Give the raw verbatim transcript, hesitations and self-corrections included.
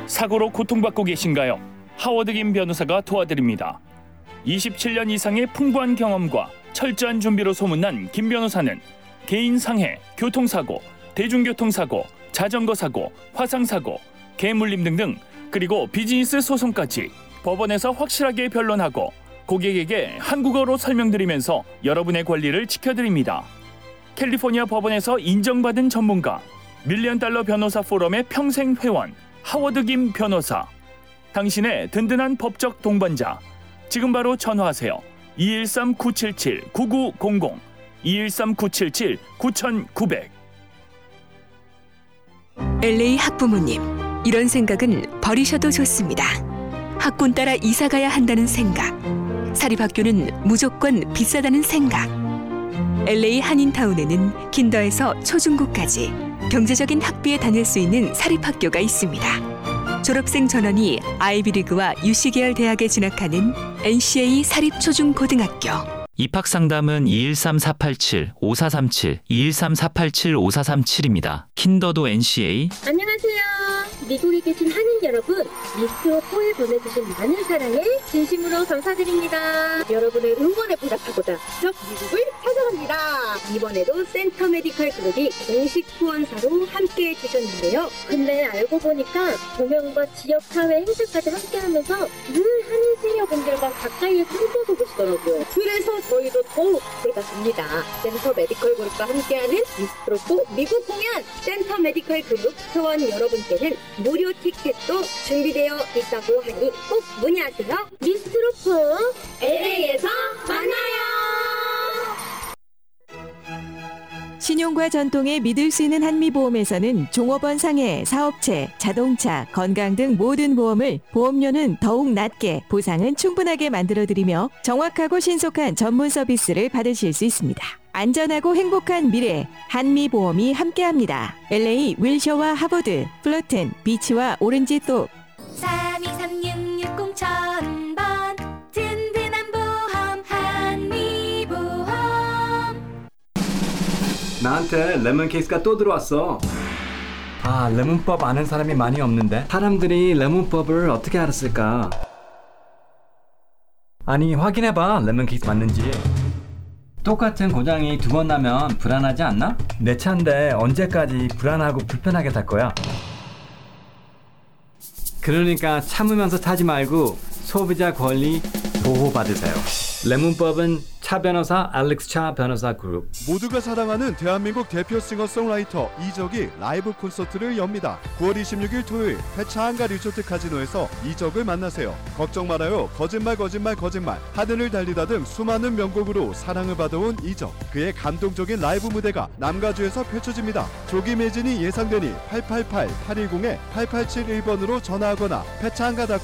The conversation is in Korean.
사고로 고통받고 계신가요? 하워드 김 변호사가 도와드립니다. 이십칠 년 이상의 풍부한 경험과 철저한 준비로 소문난 김 변호사는 개인 상해, 교통사고, 대중교통사고, 자전거 사고, 화상사고, 개물림 등등, 그리고 비즈니스 소송까지 법원에서 확실하게 변론하고 고객에게 한국어로 설명드리면서 여러분의 권리를 지켜드립니다. 캘리포니아 법원에서 인정받은 전문가, 밀리언 달러 변호사 포럼의 평생 회원, 하워드 김 변호사. 당신의 든든한 법적 동반자. 지금 바로 전화하세요. 이일삼 구칠칠 구구공공, 이일삼 구칠칠 구구공공. 엘에이 학부모님, 이런 생각은 버리셔도 좋습니다. 학군 따라 이사 가야 한다는 생각, 사립학교는 무조건 비싸다는 생각. 엘에이 한인타운에는 킨더에서 초중고까지 경제적인 학비에 다닐 수 있는 사립학교가 있습니다. 졸업생 전원이 아이비리그와 유씨 계열 대학에 진학하는 엔씨에이 사립초중고등학교. 입학 상담은 이일삼 사팔칠 오사삼칠, 이일삼 사팔칠 오사삼칠입니다. 킨더도 엔씨에이. 안녕하세요. 미국에 계신 한인 여러분, 미스트로포에 보내주신 많은 사랑에 진심으로 감사드립니다. 여러분의 응원에 보답하고자 저 미국을 찾아갑니다. 이번에도 센터 메디컬 그룹이 공식 후원사로 함께해 주셨는데요. 근데 알고 보니까 공연과 지역 사회 행사까지 함께하면서 늘 한인 시니어분들과 가까이에서 함께하고 계시더라고요. 그래서 저희도 더욱 기대가 됩니다. 센터 메디컬 그룹과 함께하는 미스트로포 미국 공연, 센터 메디컬 그룹 회원 여러분께는 무료 티켓도 준비되어 있다고 하니 꼭 문의하세요. 미스트로포 엘에이에서 만나요. 신용과 전통에 믿을 수 있는 한미보험에서는 종업원 상해, 사업체, 자동차, 건강 등 모든 보험을 보험료는 더욱 낮게, 보상은 충분하게 만들어드리며 정확하고 신속한 전문 서비스를 받으실 수 있습니다. 안전하고 행복한 미래, 한미보험이 함께합니다. 엘에이 윌셔와 하버드, 플러튼, 비치와 오렌지 또 삼이삼육육공 천번 든든한 보험 한미보험. 나한테 레몬 케이스가 또 들어왔어. 아, 레몬법 아는 사람이 많이 없는데 사람들이 레몬법을 어떻게 알았을까? 아니, 확인해봐. 레몬 케이스 맞는지. 똑같은 고장이 두 번 나면 불안하지 않나? 내 차인데 언제까지 불안하고 불편하게 탈 거야? 그러니까 참으면서 타지 말고 소비자 권리 보호받으세요. 레몬법은 차 변호사 알렉스 차 변호사 그룹. 모두가 사랑하는 대한민국 대표 싱어송라이터 이적이 라이브 콘서트를 엽니다. 구월 이십육일 토요일 해차한가 리조트 카지노에서 이적을 만나세요. 걱정 말아요. 거짓말 거짓말 거짓말. 하늘을 달리다 등 수많은 명곡으로 사랑을 받아온 이적. 그의 감동적인 라이브 무대가 남가주에서 펼쳐집니다. 조기 매진이 예상되니 팔팔팔 팔일공 팔팔칠일 번으로 전화하거나 해차한가 닷컴